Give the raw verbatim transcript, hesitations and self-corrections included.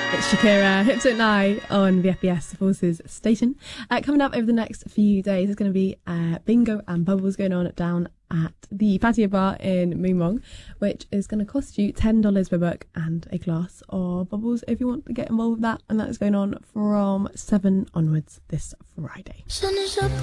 It's Shakira, Hips Don't Lie on the F B S Forces station. Uh, coming up over the next few days, there's going to be uh, bingo and bubbles going on down at the patio bar in Moomong, which is going to cost you ten dollars per book and a glass of bubbles if you want to get involved with that. And that is going on from seven onwards this Friday.